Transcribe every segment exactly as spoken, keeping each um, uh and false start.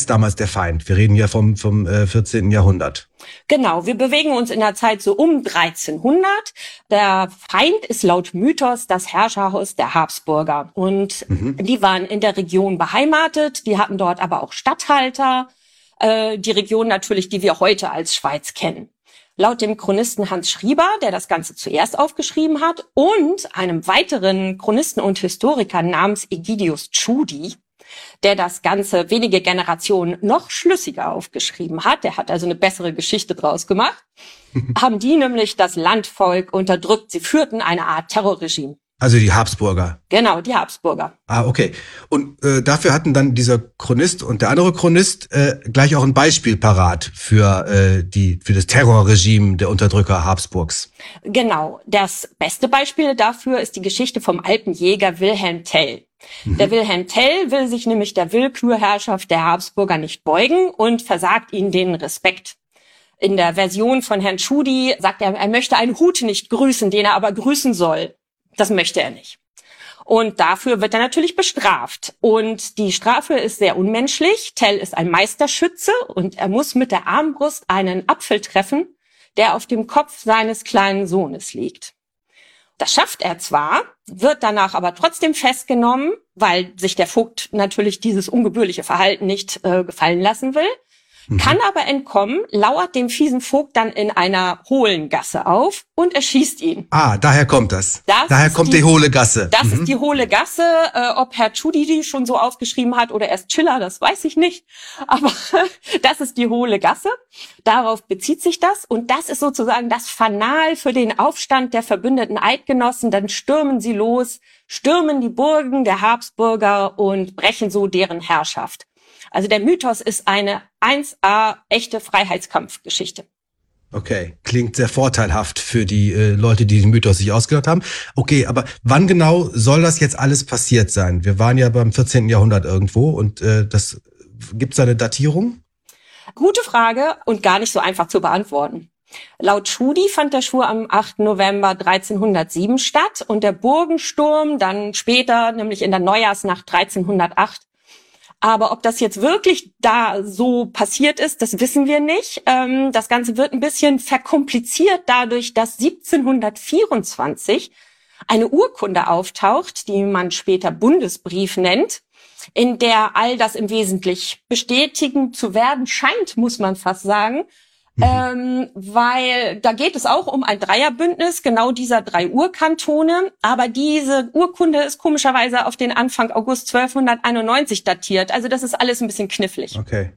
Schweiz damals der Feind? Wir reden ja vom, vom äh, vierzehnten Jahrhundert. Genau, wir bewegen uns in der Zeit so um dreizehnhundert. Der Feind ist laut Mythos das Herrscherhaus der Habsburger. Und mhm. die waren in der Region beheimatet, die hatten dort aber auch Statthalter. Äh, die Region natürlich, die wir heute als Schweiz kennen. Laut dem Chronisten Hans Schrieber, der das Ganze zuerst aufgeschrieben hat, und einem weiteren Chronisten und Historiker namens Egidius Tschudi, der das Ganze wenige Generationen noch schlüssiger aufgeschrieben hat, der hat also eine bessere Geschichte draus gemacht, haben die nämlich das Landvolk unterdrückt. Sie führten eine Art Terrorregime. Also die Habsburger. Genau, die Habsburger. Ah, okay. Und äh, dafür hatten dann dieser Chronist und der andere Chronist äh, gleich auch ein Beispiel parat für äh, die für das Terrorregime der Unterdrücker Habsburgs. Genau. Das beste Beispiel dafür ist die Geschichte vom Alpenjäger Wilhelm Tell. Mhm. Der Wilhelm Tell will sich nämlich der Willkürherrschaft der Habsburger nicht beugen und versagt ihnen den Respekt. In der Version von Herrn Tschudi sagt er, er möchte einen Hut nicht grüßen, den er aber grüßen soll. Das möchte er nicht. Und dafür wird er natürlich bestraft. Und die Strafe ist sehr unmenschlich. Tell ist ein Meisterschütze und er muss mit der Armbrust einen Apfel treffen, der auf dem Kopf seines kleinen Sohnes liegt. Das schafft er zwar, wird danach aber trotzdem festgenommen, weil sich der Vogt natürlich dieses ungebührliche Verhalten nicht äh, gefallen lassen will. Mhm. Kann aber entkommen, lauert dem fiesen Vogt dann in einer hohlen Gasse auf und erschießt ihn. Ah, daher kommt das. das daher kommt die, die hohle Gasse. Das mhm. ist die hohle Gasse. Äh, ob Herr Tschudi die schon so aufgeschrieben hat oder erst Schiller, das weiß ich nicht. Aber das ist die hohle Gasse. Darauf bezieht sich das. Und das ist sozusagen das Fanal für den Aufstand der verbündeten Eidgenossen. Dann stürmen sie los, stürmen die Burgen der Habsburger und brechen so deren Herrschaft. Also der Mythos ist eine eins a echte Freiheitskampfgeschichte. Okay, klingt sehr vorteilhaft für die äh, Leute, die den Mythos sich ausgedacht haben. Okay, aber wann genau soll das jetzt alles passiert sein? Wir waren ja beim vierzehnten Jahrhundert irgendwo und äh, das gibt's da eine Datierung? Gute Frage und gar nicht so einfach zu beantworten. Laut Tschudi fand der Schwur am achten November dreizehnhundertsieben statt und der Burgensturm dann später, nämlich in der Neujahrsnacht dreizehnhundertacht. Aber ob das jetzt wirklich da so passiert ist, das wissen wir nicht. Ähm, das Ganze wird ein bisschen verkompliziert dadurch, dass siebzehnhundertvierundzwanzig eine Urkunde auftaucht, die man später Bundesbrief nennt, in der all das im Wesentlichen bestätigen zu werden scheint, muss man fast sagen. Mhm. Ähm, weil da geht es auch um ein Dreierbündnis, genau dieser drei Urkantone. Aber diese Urkunde ist komischerweise auf den Anfang August zwölfhunderteinundneunzig datiert. Also das ist alles ein bisschen knifflig. Okay.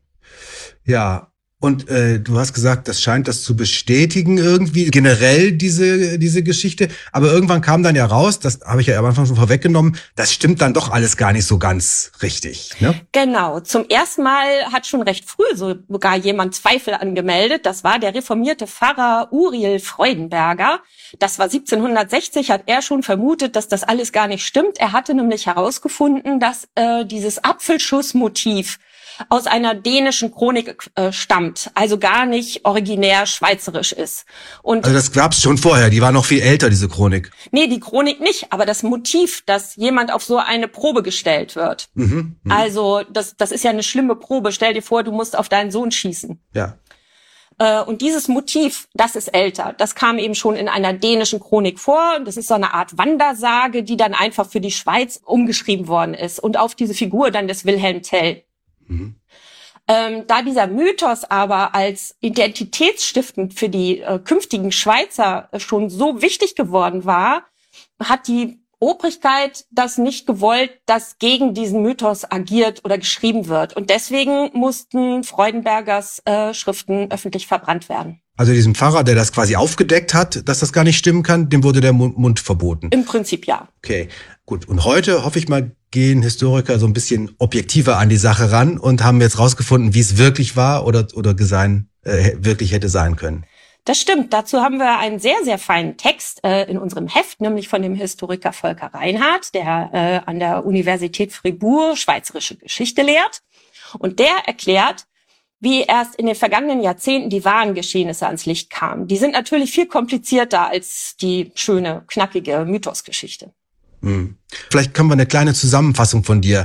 Ja. Und äh, du hast gesagt, das scheint das zu bestätigen irgendwie, generell diese diese Geschichte. Aber irgendwann kam dann ja raus, das habe ich ja am Anfang schon vorweggenommen, das stimmt dann doch alles gar nicht so ganz richtig, ne? Genau. Zum ersten Mal hat schon recht früh sogar jemand Zweifel angemeldet. Das war der reformierte Pfarrer Uriel Freudenberger. Das war siebzehnhundertsechzig, hat er schon vermutet, dass das alles gar nicht stimmt. Er hatte nämlich herausgefunden, dass äh, dieses Apfelschussmotiv aus einer dänischen Chronik äh, stammt, also gar nicht originär schweizerisch ist. Und also das gab's schon vorher, die war noch viel älter, diese Chronik. Nee, die Chronik nicht, aber das Motiv, dass jemand auf so eine Probe gestellt wird. Mhm, mh. Also das, das ist ja eine schlimme Probe. Stell dir vor, du musst auf deinen Sohn schießen. Ja. Äh, und dieses Motiv, das ist älter. Das kam eben schon in einer dänischen Chronik vor. Das ist so eine Art Wandersage, die dann einfach für die Schweiz umgeschrieben worden ist. Und auf diese Figur dann des Wilhelm Tell. Mhm. Ähm, da dieser Mythos aber als identitätsstiftend für die äh, künftigen Schweizer äh, schon so wichtig geworden war, hat die Obrigkeit das nicht gewollt, dass gegen diesen Mythos agiert oder geschrieben wird. Und deswegen mussten Freudenbergers äh, Schriften öffentlich verbrannt werden. Also diesem Pfarrer, der das quasi aufgedeckt hat, dass das gar nicht stimmen kann, dem wurde der Mund verboten. Im Prinzip ja. Okay, gut. Und heute, hoffe ich mal, gehen Historiker so ein bisschen objektiver an die Sache ran und haben jetzt rausgefunden, wie es wirklich war oder oder sein, äh, wirklich hätte sein können. Das stimmt. Dazu haben wir einen sehr, sehr feinen Text äh, in unserem Heft, nämlich von dem Historiker Volker Reinhardt, der äh, an der Universität Fribourg schweizerische Geschichte lehrt. Und der erklärt, wie erst in den vergangenen Jahrzehnten die wahren Geschehnisse ans Licht kamen. Die sind natürlich viel komplizierter als die schöne, knackige Mythosgeschichte. Hm. Vielleicht können wir eine kleine Zusammenfassung von dir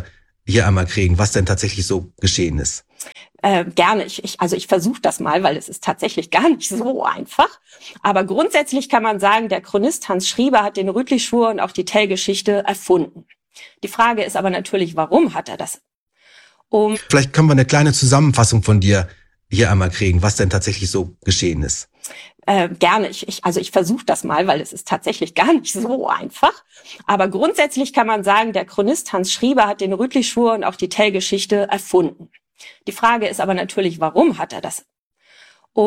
hier einmal kriegen, was denn tatsächlich so geschehen ist? Äh, gerne. Ich, ich, also ich versuche das mal, weil es ist tatsächlich gar nicht so einfach. Aber grundsätzlich kann man sagen, der Chronist Hans Schrieber hat den Rütli-Schwur und auch die Tell-Geschichte erfunden. Die Frage ist aber natürlich, warum hat er das? Um Vielleicht können wir eine kleine Zusammenfassung von dir hier einmal kriegen, was denn tatsächlich so geschehen ist. Äh, gerne. Ich, ich, also ich versuche das mal, weil es ist tatsächlich gar nicht so einfach. Aber grundsätzlich kann man sagen, der Chronist Hans Schrieber hat den Rütli-Schwur und auch die Tell-Geschichte erfunden. Die Frage ist aber natürlich, warum hat er das